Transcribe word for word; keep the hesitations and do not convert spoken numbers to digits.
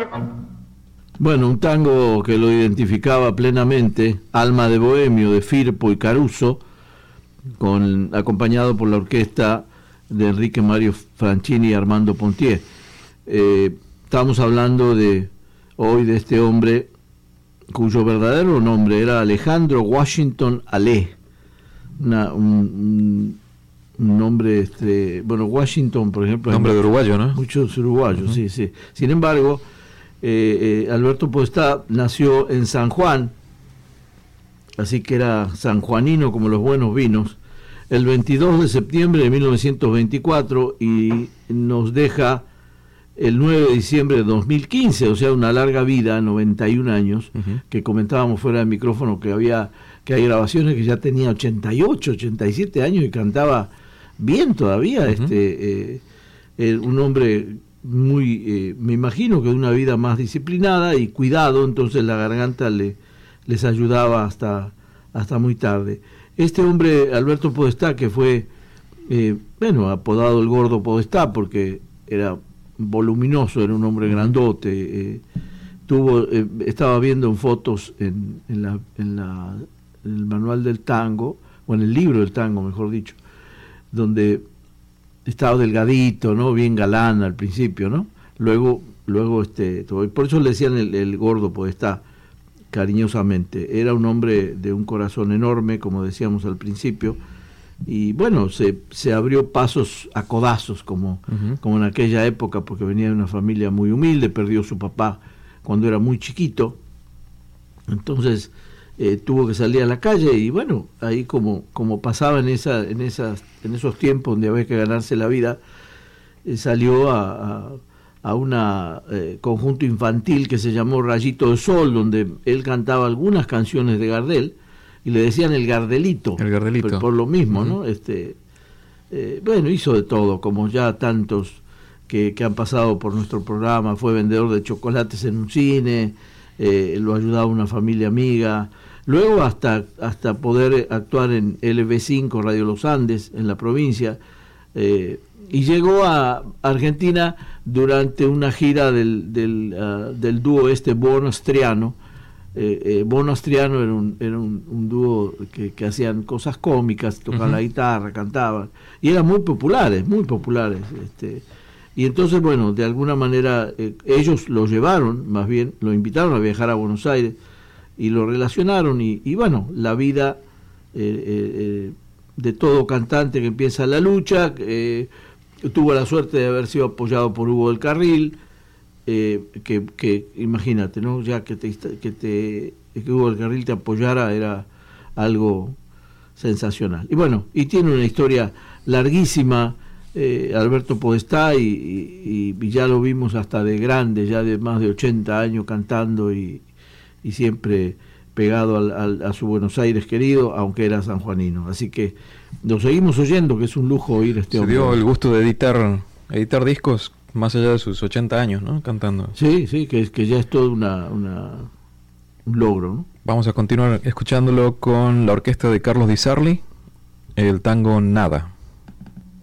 Bueno, un tango que lo identificaba plenamente, Alma de Bohemio, de Firpo y Caruso, con, acompañado por la orquesta de Enrique Mario Franchini y Armando Pontier. Eh, estamos hablando de hoy de este hombre cuyo verdadero nombre era Alejandro Washington Alé, una, un, un nombre, este, bueno, Washington, por ejemplo, nombre de uruguayo, ¿no? Muchos uruguayos, uh-huh. sí, sí. Sin embargo, eh, eh, Alberto Podestá nació en San Juan, así que era sanjuanino como los buenos vinos, el veintidós de septiembre de mil novecientos veinticuatro, y nos deja el nueve de diciembre de dos mil quince, o sea, una larga vida, noventa y un años, uh-huh. que comentábamos fuera del micrófono que había que hay grabaciones que ya tenía ochenta y ocho, ochenta y siete años y cantaba bien todavía, uh-huh. este eh, eh, un hombre muy, eh, me imagino que de una vida más disciplinada y cuidado, entonces la garganta le, les ayudaba hasta, hasta muy tarde. Este hombre, Alberto Podestá, que fue, eh, bueno, apodado el Gordo Podestá porque era voluminoso, era un hombre grandote, eh, tuvo, eh, estaba viendo en fotos en, en, la, en, la, en el manual del tango, o en el libro del tango, mejor dicho, donde estaba delgadito, ¿no? Bien galán al principio, ¿no? Luego, luego este, por eso le decían el, el Gordo Podestá, cariñosamente. Era un hombre de un corazón enorme, como decíamos al principio, y bueno, se, se abrió pasos a codazos, como, uh-huh. como en aquella época, porque venía de una familia muy humilde, perdió su papá cuando era muy chiquito, entonces eh, tuvo que salir a la calle, y bueno, ahí como, como pasaba en, esa, en, esas, en esos tiempos donde había que ganarse la vida, eh, salió a, a, a un eh, conjunto infantil que se llamó Rayito de Sol, donde él cantaba algunas canciones de Gardel, y le decían el Gardelito, el Gardelito. Por, por lo mismo, uh-huh. ¿no? Este, eh, bueno, hizo de todo, como ya tantos que, que han pasado por nuestro programa. Fue vendedor de chocolates en un cine, eh, lo ayudaba una familia amiga, luego hasta, hasta poder actuar en L B cinco, Radio Los Andes, en la provincia, eh, y llegó a Argentina durante una gira del, del, uh, del dúo este Bono-Astriano. Eh, eh, Bono-Astriano era un, era un, un dúo que, que hacían cosas cómicas, tocaban uh-huh. la guitarra, cantaban, y eran muy populares, muy populares. Este, y entonces, bueno, de alguna manera eh, ellos lo llevaron, más bien lo invitaron a viajar a Buenos Aires y lo relacionaron, y, y bueno, la vida eh, eh, de todo cantante que empieza la lucha, eh, tuvo la suerte de haber sido apoyado por Hugo del Carril. Eh, que, que imagínate, ¿no? Ya que te que te que Hugo del Carril te apoyara era algo sensacional. Y bueno, y tiene una historia larguísima, eh, Alberto Podestá, y, y, y ya lo vimos hasta de grande, ya de más de ochenta años cantando, y, y siempre pegado al, al, a su Buenos Aires querido, aunque era sanjuanino. Así que lo seguimos oyendo, que es un lujo oír este Se hombre. dio el gusto de editar editar discos más allá de sus ochenta años, ¿no? Cantando. Sí, sí, que, que ya es todo una, una, un logro, ¿no? Vamos a continuar escuchándolo con la orquesta de Carlos Di Sarli, el tango Nada.